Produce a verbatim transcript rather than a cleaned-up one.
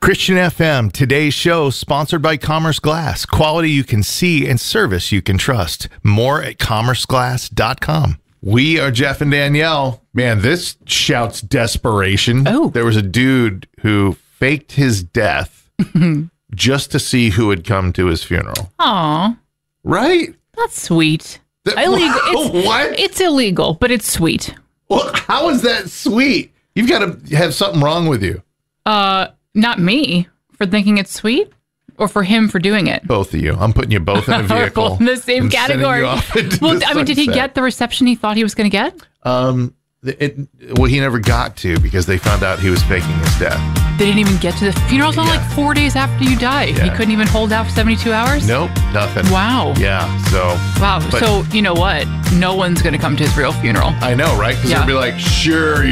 Christian F M, today's show sponsored by Commerce Glass. Quality you can see and service you can trust. More at commerce glass dot com. We are Jeff and Danielle. Man, this shouts desperation. Oh. There was a dude who faked his death just to see who would come to his funeral. Aw, Right? that's sweet. That- Illegal. It's, What? It's illegal, but it's sweet. Well, how is that sweet? You've got to have something wrong with you. Uh, not me for thinking it's sweet, or for him for doing it. Both of you. I'm putting you both in a vehicle. In the same and sending category. you off into Well, the I mean, did he sunset. get the reception he thought he was going to get? Um, it, well, he never got to because they found out he was faking his death. They didn't even get to the funeral's not Yeah. like four days after you die. He Yeah. couldn't even hold out for seventy-two hours? Nope, nothing. Wow. Yeah, so Wow. But- So, you know what? No one's going to come to his real funeral. I know, right? Because Yeah. they'll be like, sure,